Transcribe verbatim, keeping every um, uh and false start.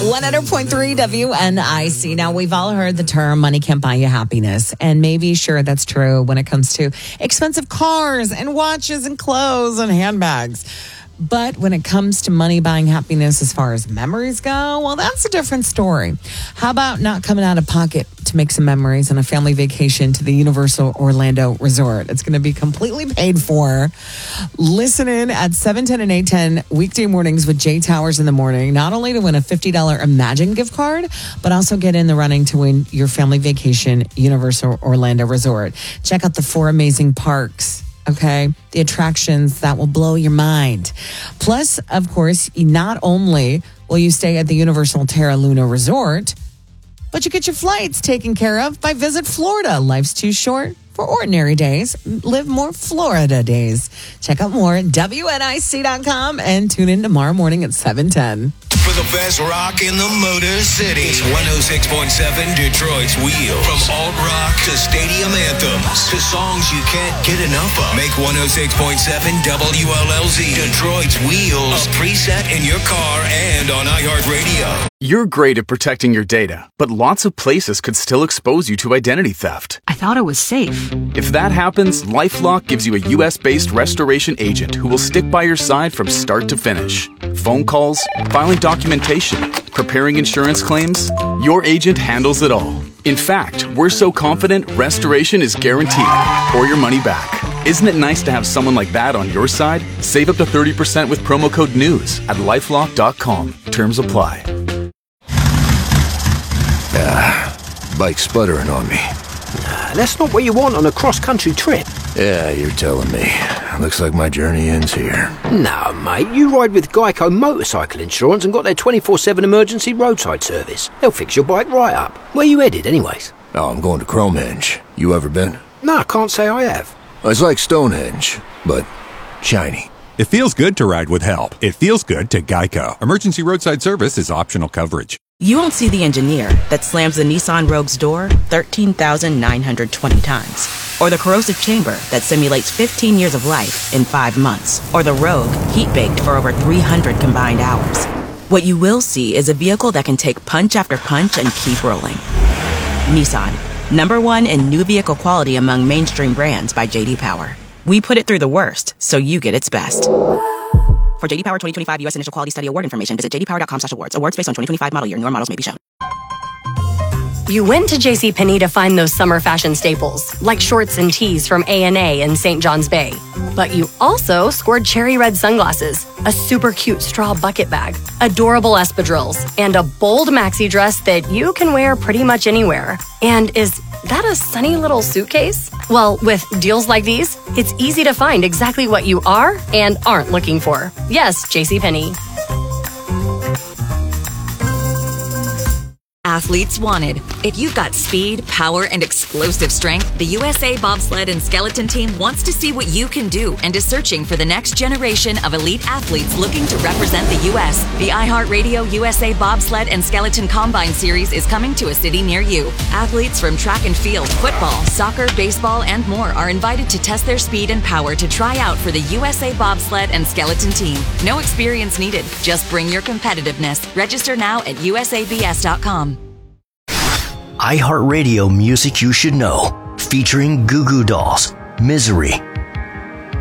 one hundred point three W N I C. Now, we've all heard the term money can't buy you happiness. And maybe, sure, that's true when it comes to expensive cars and watches and clothes and handbags. But when it comes to money buying happiness as far as memories go, well, that's a different story. How about not coming out of pocket to make some memories on a family vacation to the Universal Orlando Resort? It's going to be completely paid for. Listen in at seven ten and eight ten weekday mornings with Jay Towers in the morning, not only to win a fifty dollars Imagine gift card, but also get in the running to win your family vacation, Universal Orlando Resort. Check out the four amazing parks. Okay, the attractions that will blow your mind. Plus, of course, not only will you stay at the Universal Terra Luna Resort, but you get your flights taken care of by Visit Florida. Life's too short for ordinary days. Live more Florida days. Check out more at W N I C dot com and tune in tomorrow morning at seven ten. For the best rock in the Motor City, it's one oh six point seven Detroit's Wheels. From alt rock to stadium anthems to songs you can't get enough of. Make one oh six point seven W L L Z Detroit's Wheels a preset in your car and on iHeartRadio. You're great at protecting your data, but lots of places could still expose you to identity theft. I thought it was safe. If that happens, LifeLock gives you a U S-based restoration agent who will stick by your side from start to finish. Phone calls, filing documentation, preparing insurance claims, your agent handles it all. In fact, we're so confident restoration is guaranteed or your money back. Isn't it nice to have someone like that on your side? Save up to thirty percent with promo code NEWS at lifelock dot com. Terms apply. Ah, bike's sputtering on me. Nah, that's not what you want on a cross-country trip. Yeah, you're telling me. Looks like my journey ends here. No, mate, you ride with Geico Motorcycle Insurance and got their twenty-four seven emergency roadside service. They'll fix your bike right up. Where you headed, anyways? Oh, I'm going to Cromenge. You ever been? No, I can't say I have. It's like Stonehenge, but shiny. It feels good to ride with help. It feels good to Geico. Emergency roadside service is optional coverage. You won't see the engineer that slams the Nissan Rogue's door thirteen thousand nine hundred twenty times. Or the corrosive chamber that simulates fifteen years of life in five months. Or the Rogue heat-baked for over three hundred combined hours. What you will see is a vehicle that can take punch after punch and keep rolling. Nissan, number one in new vehicle quality among mainstream brands by J D Power. We put it through the worst, so you get its best. For J D Power twenty twenty-five U S Initial Quality Study Award information, visit j d power dot com slash awards. Awards based on twenty twenty-five model year. Newer models may be shown. You went to JCPenney to find those summer fashion staples, like shorts and tees from A and A in Saint John's Bay. But you also scored cherry red sunglasses, a super cute straw bucket bag, adorable espadrilles, and a bold maxi dress that you can wear pretty much anywhere. And is that a sunny little suitcase? Well, with deals like these, it's easy to find exactly what you are and aren't looking for. Yes, JCPenney. Athletes wanted. If you've got speed, power, and explosive strength, the U S A Bobsled and Skeleton Team wants to see what you can do and is searching for the next generation of elite athletes looking to represent the U S. The iHeartRadio U S A Bobsled and Skeleton Combine Series is coming to a city near you. Athletes from track and field, football, soccer, baseball, and more are invited to test their speed and power to try out for the U S A Bobsled and Skeleton Team. No experience needed. Just bring your competitiveness. Register now at U S A B S dot com. iHeartRadio Music You Should Know, featuring Goo Goo Dolls, Misery,